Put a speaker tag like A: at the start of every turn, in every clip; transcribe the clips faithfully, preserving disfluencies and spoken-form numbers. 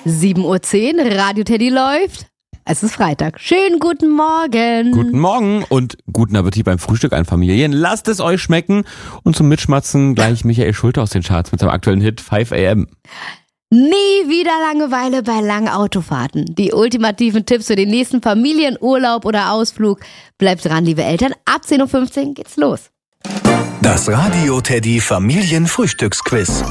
A: sieben Uhr zehn, Radio Teddy läuft. Es ist Freitag. Schönen guten Morgen.
B: Guten Morgen und guten Appetit beim Frühstück an Familien. Lasst es euch schmecken. Und zum Mitschmatzen gleich Michael Schulte aus den Charts mit seinem aktuellen Hit fünf a m.
A: Nie wieder Langeweile bei langen Autofahrten. Die ultimativen Tipps für den nächsten Familienurlaub oder Ausflug. Bleibt dran, liebe Eltern. Ab zehn Uhr fünfzehn geht's los.
C: Das Radio Teddy Familienfrühstücksquiz.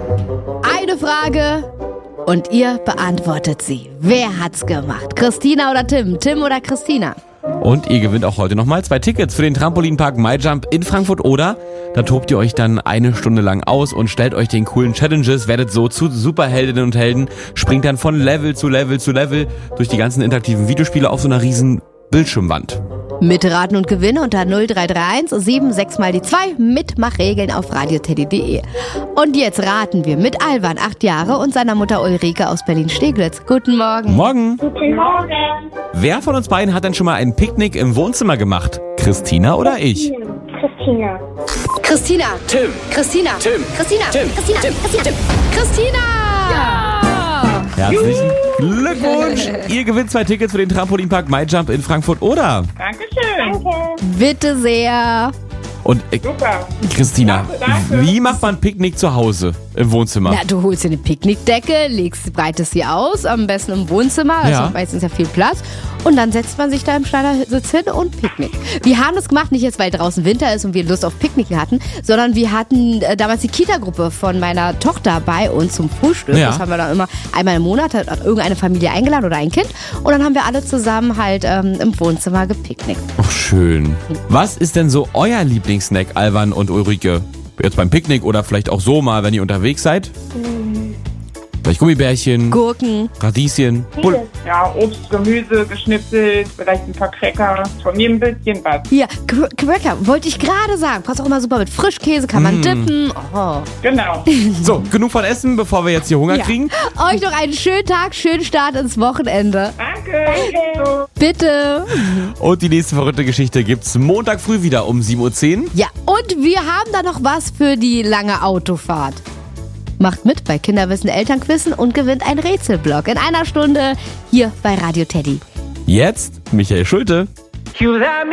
A: Eine Frage und ihr beantwortet sie. Wer hat's gemacht? Christina oder Tim? Tim oder Christina?
B: Und ihr gewinnt auch heute nochmal zwei Tickets für den Trampolinpark MyJump in Frankfurt oder da tobt ihr euch dann eine Stunde lang aus und stellt euch den coolen Challenges, werdet so zu Superheldinnen und Helden, springt dann von Level zu Level zu Level durch die ganzen interaktiven Videospiele auf so einer riesen Bildschirmwand.
A: Mitraten und gewinnen unter null drei drei eins sieben sechs mal die zwei. Mitmachregeln auf radioteddy punkt de. Und jetzt raten wir mit Alvan, acht Jahre, und seiner Mutter Ulrike aus Berlin-Steglitz. Guten Morgen.
B: Morgen.
D: Guten Morgen.
B: Wer von uns beiden hat denn schon mal ein Picknick im Wohnzimmer gemacht? Christina oder ich?
D: Christina.
A: Christina.
B: Tim.
A: Christina.
B: Tim.
A: Christina.
B: Tim.
A: Christina.
B: Tim.
A: Christina. Tim. Christina. Ja.
B: Herzlichen Glückwunsch. Ihr gewinnt zwei Tickets für den Trampolinpark MyJump in Frankfurt oder?
D: Dankeschön. Danke.
A: Bitte sehr.
B: Und äh,
D: Super.
B: Christina,
D: Danke, danke.
B: wie macht man Picknick zu Hause im Wohnzimmer?
A: Na, du holst dir eine Picknickdecke, legst, breitest sie aus, am besten im Wohnzimmer, also
B: Ja.
A: meistens ja viel Platz. Und dann setzt man sich da im Schneidersitz hin und Picknick. Wir haben das gemacht, nicht jetzt, weil draußen Winter ist und wir Lust auf Picknicken hatten, sondern wir hatten äh, damals die Kita-Gruppe von meiner Tochter bei uns zum Frühstück.
B: Ja.
A: Das haben wir dann immer einmal im Monat, hat irgendeine Familie eingeladen oder ein Kind. Und dann haben wir alle zusammen halt ähm, im Wohnzimmer gepicknickt.
B: Ach, schön. Was ist denn so euer Lieblingssnack, Alvan und Ulrike? Jetzt beim Picknick oder vielleicht auch so mal, wenn ihr unterwegs seid? Vielleicht Gummibärchen,
A: Gurken.
B: Radieschen, Bull.
D: Ja, Obst, Gemüse, geschnippelt, vielleicht ein paar Cracker. Von jedem bisschen was.
A: Hier, Cr- Cracker, wollte ich gerade sagen. Passt auch immer super mit Frischkäse, kann man
B: Mm.
A: dippen. Oh.
D: Genau.
B: So, genug von Essen, bevor wir jetzt hier Hunger
A: Ja.
B: kriegen.
A: Euch noch einen schönen Tag, schönen Start ins Wochenende.
D: Danke. Danke.
A: Bitte.
B: Und die nächste verrückte Geschichte gibt's Montag früh wieder um sieben Uhr zehn.
A: Ja, und wir haben da noch was für die lange Autofahrt. Macht mit bei Kinderwissen Elternquissen und gewinnt einen Rätselblock in einer Stunde hier bei Radio Teddy.
B: Jetzt Michael Schulte.
E: You let me